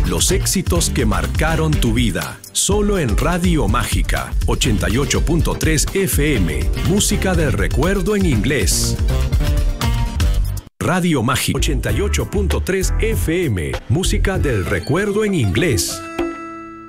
Los éxitos que marcaron tu vida. Solo en Radio Mágica 88.3 FM. Música del recuerdo en inglés. Radio Mágica 88.3 FM. Música del recuerdo en inglés.